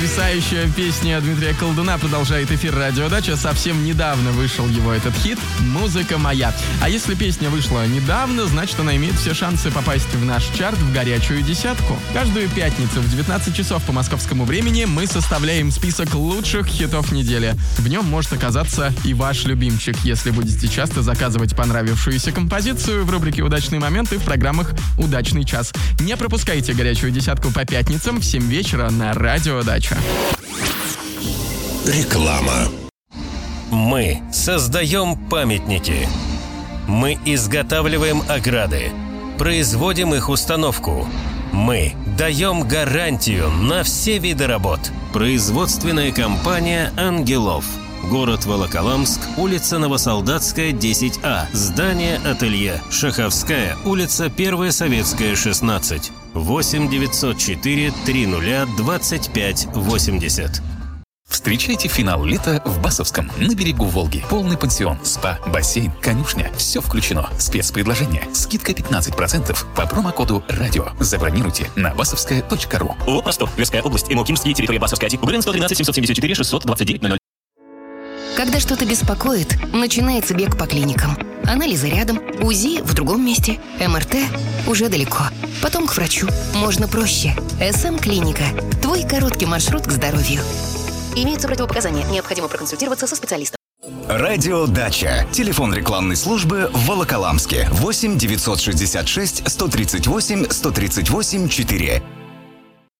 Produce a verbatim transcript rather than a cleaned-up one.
Потрясающая песня Дмитрия Колдуна продолжает эфир «Радиодача». Совсем недавно вышел его этот хит «Музыка моя». А если песня вышла недавно, значит, она имеет все шансы попасть в наш чарт в горячую десятку. Каждую пятницу в девятнадцать часов по московскому времени мы составляем список лучших хитов недели. В нем может оказаться и ваш любимчик, если будете часто заказывать понравившуюся композицию в рубрике «Удачные моменты» в программах «Удачный час». Не пропускайте горячую десятку по пятницам в семь вечера на «Радиодача». Реклама. Мы создаем памятники. Мы изготавливаем ограды. Производим их установку. Мы даем гарантию на все виды работ. Производственная компания «Ангелов». Город Волоколамск, улица Новосолдатская, десять А. Здание ателье. Шаховская, улица Первая Советская, шестнадцать. восемь девятьсот четыре триста двадцать пять восемьдесят. Встречайте финал лета в Басовском, на берегу Волги. Полный пансион, спа, бассейн, конюшня. Все включено. Спецпредложение. Скидка пятнадцать процентов по промокоду «Радио». Забронируйте на басовская точка ру. ООО «Ростов», Тверская область, Имокимский, территория Басовская, УГРН сто тринадцать семьсот семьдесят четыре шестьсот двадцать девять ноль ноль. Когда что-то беспокоит, начинается бег по клиникам. Анализы рядом, УЗИ в другом месте, МРТ уже далеко. Потом к врачу. Можно проще. СМ-клиника. Твой короткий маршрут к здоровью. Имеются противопоказания. Необходимо проконсультироваться со специалистом. Радиодача. Телефон рекламной службы в Волоколамске. восемь девятьсот шестьдесят шесть сто тридцать восемь сто тридцать восемь четыре.